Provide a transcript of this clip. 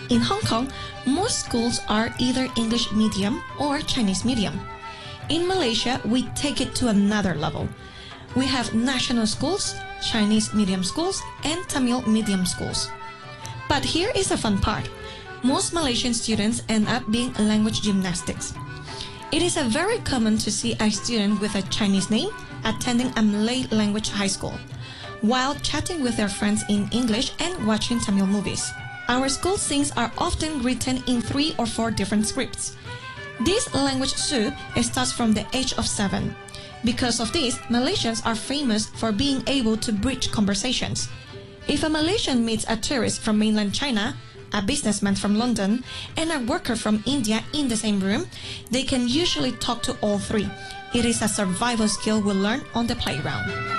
In Hong Kong, most schools are either English medium or Chinese medium. In Malaysia, we take it to another level. We have national schools, Chinese medium schools, and Tamil medium schools. But here is a fun part. Most Malaysian students end up being language gymnastics. It is very common to see a student with a Chinese name attending a Malay language high school, while chatting with their friends in English and watching Tamil movies. Our school scenes are often written in 3 or 4 different scripts. This language soup starts from the age of 7. Because of this, Malaysians are famous for being able to bridge conversations. If a Malaysian meets a tourist from mainland China, a businessman from London, and a worker from India in the same room, they can usually talk to all 3. It is a survival skill we learn on the playground.